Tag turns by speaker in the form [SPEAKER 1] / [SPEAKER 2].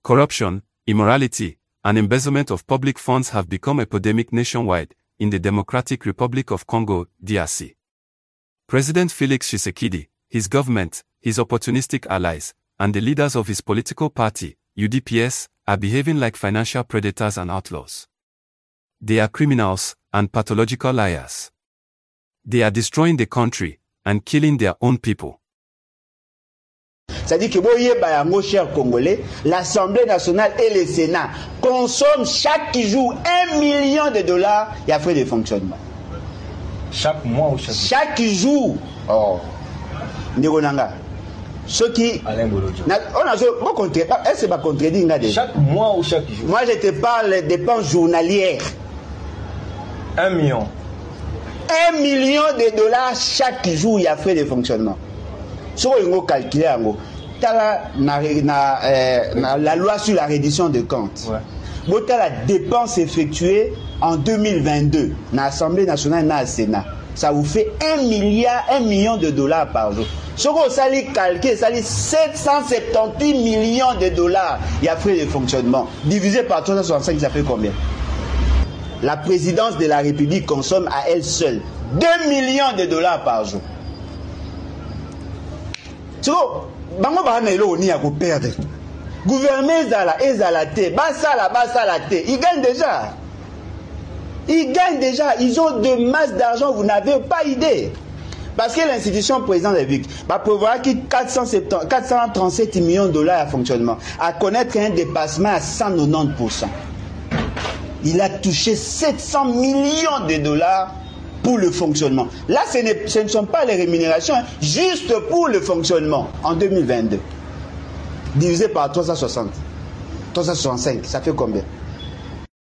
[SPEAKER 1] Corruption, immorality, and embezzlement of public funds have become epidemic nationwide, in the Democratic Republic of Congo, DRC. President Felix Tshisekedi, his government, his opportunistic allies, and the leaders of his political party, UDPS, are behaving like financial predators and outlaws. They are criminals and pathological liars. They are destroying the country and killing their own people.
[SPEAKER 2] C'est-à-dire que, mon cher Congolais, l'Assemblée nationale et le Sénat consomment chaque jour 1 million de dollars et à frais de fonctionnement.
[SPEAKER 3] Chaque mois ou
[SPEAKER 2] chaque jour. Oh. Ndigonanga. Ce qui. On a est-ce que contredit
[SPEAKER 3] chaque mois ou chaque jour?
[SPEAKER 2] Moi, je te parle des dépenses journalières.
[SPEAKER 3] 1 million.
[SPEAKER 2] 1 million de dollars chaque jour, il y a frais de fonctionnement. Si on calcule, la loi sur la reddition de comptes. Ouais. La dépense effectuée en 2022 dans l'Assemblée nationale et dans le Sénat, ça vous fait 1 million de dollars par jour. Si on calcule, ça dit 778 millions de dollars, il y a frais de fonctionnement. Divisé par 365, ça fait combien? La présidence de la République consomme à elle seule 2 millions de dollars par jour. Bango bana ilo ni ya ko perdre. Gouvernement ezalate, basalate. Ils gagnent déjà. Ils ont de masse d'argent, vous n'avez pas idée. Parce que l'institution président de la République va prévoir qu'il 437 millions de dollars à fonctionnement, à connaître un dépassement à 190%. Il a touché 700 millions de dollars pour le fonctionnement. Là, ce ne sont pas les rémunérations, hein, juste pour le fonctionnement en 2022. Divisé par 360, 365, ça fait combien?